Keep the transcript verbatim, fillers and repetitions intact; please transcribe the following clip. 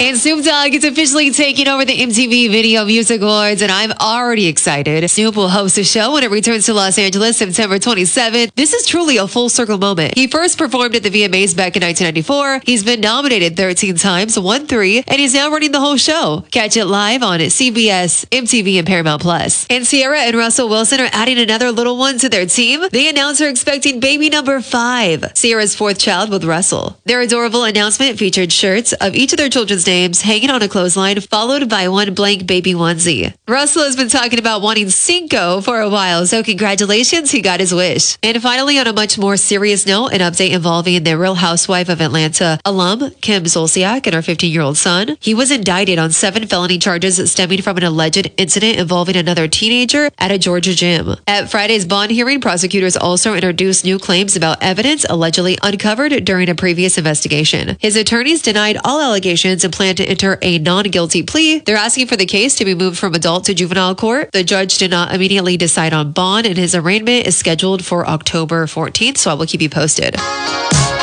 And Snoop Dogg is officially taking over the M T V Video Music Awards, and I'm already excited. Snoop will host a show when it returns to Los Angeles September twenty-seventh. This is truly a full circle moment. He first performed at the V M As back in nineteen ninety-four. He's been nominated thirteen times, won three, and he's now running the whole show. Catch it live on C B S, M T V, and Paramount Plus. And Ciara and Russell Wilson are adding another little one to their team. They announced they're expecting baby number five, Ciara's fourth child with Russell. Their adorable announcement featured shirts of each of their children's names hanging on a clothesline, followed by one blank baby onesie. Russell has been talking about wanting Cinco for a while, so congratulations, he got his wish. And finally, on a much more serious note, an update involving the Real Housewife of Atlanta alum, Kim Zolciak, and her fifteen-year-old son. He was indicted on seven felony charges stemming from an alleged incident involving another teenager at a Georgia gym. At Friday's bond hearing, prosecutors also introduced new claims about evidence allegedly uncovered during a previous investigation. His attorneys denied all allegations and plan to enter a non-guilty plea. They're asking for the case to be moved from adult to juvenile court. The judge did not immediately decide on bond, and his arraignment is scheduled for October fourteenth, so I will keep you posted.